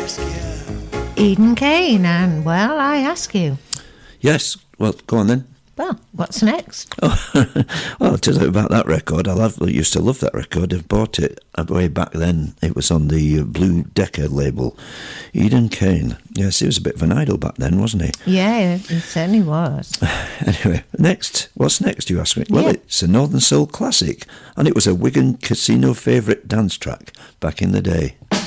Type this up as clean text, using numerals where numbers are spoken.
Eden Kane, and, well, I ask you. Yes, well, go on then. Well, what's next? Oh, well, I'll tell you about that record. I used to love that record. I bought it way back then. It was on the Blue Decca label. Eden Kane. Yes, he was a bit of an idol back then, wasn't he? Yeah, he certainly was. Anyway, next. What's next, you ask me? Well, it's a Northern Soul classic, and it was a Wigan Casino favourite dance track back in the day.